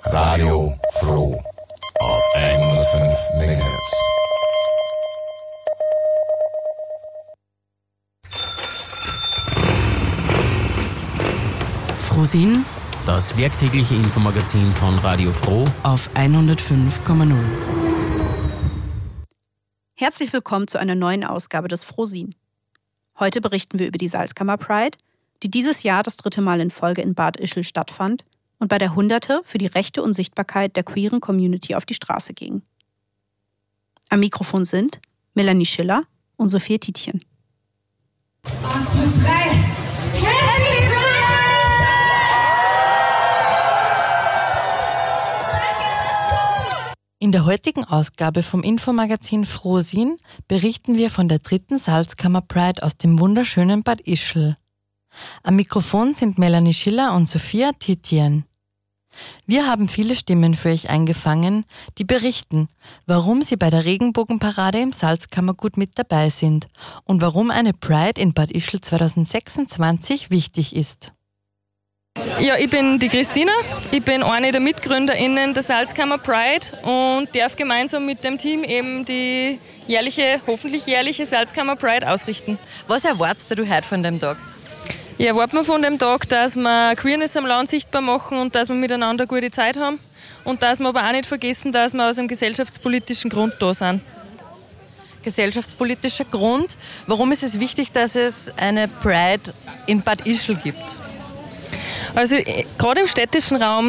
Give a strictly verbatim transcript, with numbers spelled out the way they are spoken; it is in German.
Radio Froh auf hundertfünf Megahertz. Frohsinn, das werktägliche Infomagazin von Radio Froh auf hundertfünf Komma null. Herzlich willkommen zu einer neuen Ausgabe des Frohsinn. Heute berichten wir über die Salzkammer Pride, die dieses Jahr das dritte Mal in Folge in Bad Ischl stattfand und bei der Hunderte für die Rechte und Sichtbarkeit der queeren Community auf die Straße ging. Am Mikrofon sind Melanie Schiller und Sophie Tietjen. Eins, zwei, drei. Happy Pride! In der heutigen Ausgabe vom Infomagazin Frohsinn berichten wir von der dritten Salzkammer Pride aus dem wunderschönen Bad Ischl. Am Mikrofon sind Melanie Schiller und Sophia Tietjen. Wir haben viele Stimmen für euch eingefangen, die berichten, warum sie bei der Regenbogenparade im Salzkammergut mit dabei sind und warum eine Pride in Bad Ischl zwanzig sechsundzwanzig wichtig ist. Ja, ich bin die Christina, ich bin eine der MitgründerInnen der Salzkammer Pride und darf gemeinsam mit dem Team eben die jährliche, hoffentlich jährliche Salzkammer Pride ausrichten. Was erwartest du heute von dem Tag? Ich erwarte mir von dem Tag, dass wir Queerness am Land sichtbar machen und dass wir miteinander eine gute Zeit haben und dass wir aber auch nicht vergessen, dass wir aus einem gesellschaftspolitischen Grund da sind. Gesellschaftspolitischer Grund. Warum ist es wichtig, dass es eine Pride in Bad Ischl gibt? Also gerade im städtischen Raum